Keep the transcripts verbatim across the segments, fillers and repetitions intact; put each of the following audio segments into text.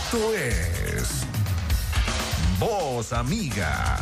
Esto es Voz Amiga.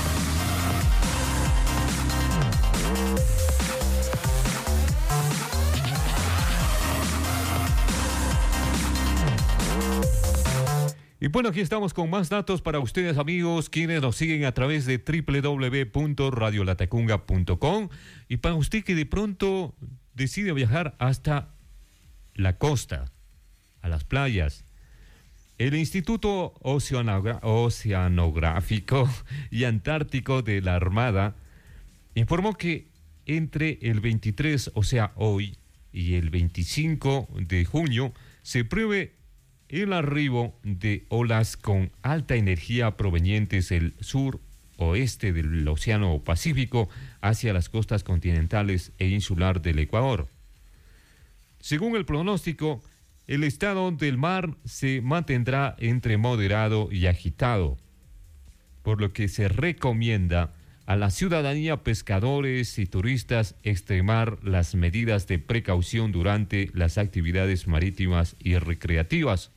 Y bueno, aquí estamos con más datos para ustedes, amigos, quienes nos siguen a través de doble u doble u doble u punto radio latacunga punto com. Y para usted que de pronto decide viajar hasta la costa, a las playas, el Instituto Oceanogra- Oceanográfico y Antártico de la Armada informó que entre el veintitrés, o sea, hoy, y el veinticinco de junio, se prevé el arribo de olas con alta energía provenientes del sur oeste del Océano Pacífico hacia las costas continentales e insular del Ecuador. Según el pronóstico, el estado del mar se mantendrá entre moderado y agitado, por lo que se recomienda a la ciudadanía, pescadores y turistas extremar las medidas de precaución durante las actividades marítimas y recreativas.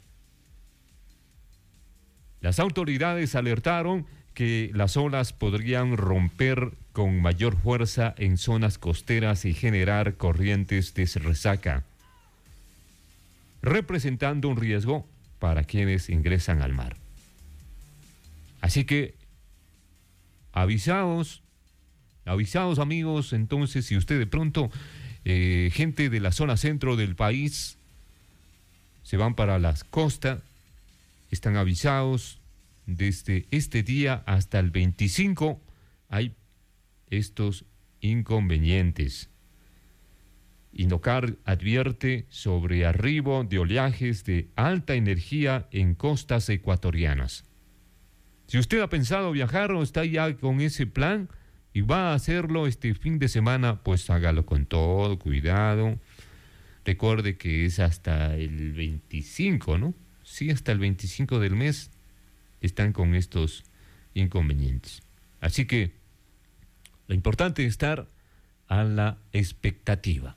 Las autoridades alertaron que las olas podrían romper con mayor fuerza en zonas costeras y generar corrientes de resaca, representando un riesgo para quienes ingresan al mar. Así que, avisados, avisados amigos, entonces, si usted de pronto, eh, gente de la zona centro del país, se van para las costas, están avisados. Desde este día hasta el veinticinco hay estos inconvenientes. INOCAR advierte sobre arribo de oleajes de alta energía en costas ecuatorianas. Si usted ha pensado viajar o está ya con ese plan y va a hacerlo este fin de semana, pues hágalo con todo cuidado. Recuerde que es hasta el veinticinco, ¿no? Sí, hasta el veinticinco del mes están con estos inconvenientes. Así que lo importante es estar a la expectativa.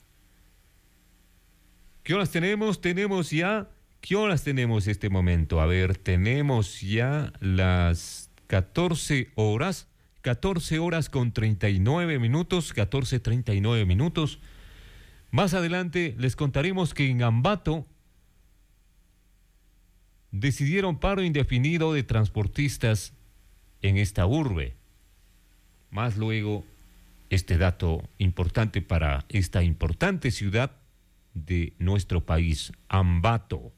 ¿Qué horas tenemos? Tenemos ya, ¿qué horas tenemos este momento? A ver, tenemos ya las catorce horas, catorce horas con treinta y nueve minutos, catorce treinta y nueve minutos. Más adelante les contaremos que en Ambato decidieron paro indefinido de transportistas en esta urbe. Más luego, este dato importante para esta importante ciudad de nuestro país, Ambato.